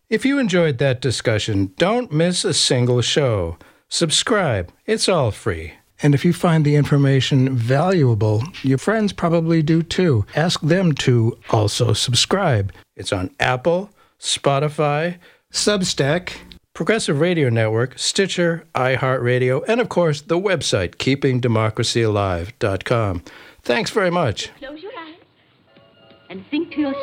If you enjoyed that discussion, don't miss a single show. Subscribe. It's all free. And if you find the information valuable, your friends probably do too. Ask them to also subscribe. It's on Apple, Spotify, Substack, Progressive Radio Network, Stitcher, iHeartRadio, and of course the website, keepingdemocracyalive.com. Thanks very much. Close your eyes and think to yourself.